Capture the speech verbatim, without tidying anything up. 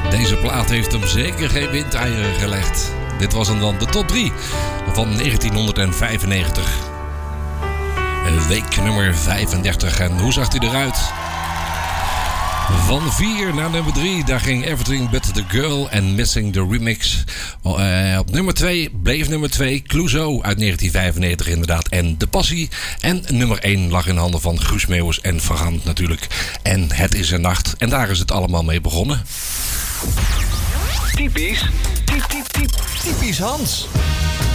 Deze plaat heeft hem zeker geen windeieren gelegd. Dit was hem dan de top drie van negentienhonderdvijfennegentig. Week nummer vijfendertig. En hoe zag hij eruit? Van vier naar nummer drie, daar ging Everything But The Girl en Missing The Remix. Uh, op nummer twee bleef nummer twee Clouseau uit negentien vijfennegentig inderdaad en De Passie. En nummer één lag in handen van Guus Meeuwis en Van Gant natuurlijk. En Het Is Een Nacht. En daar is het allemaal mee begonnen. Typisch, typ, typ, typ, typisch Hans.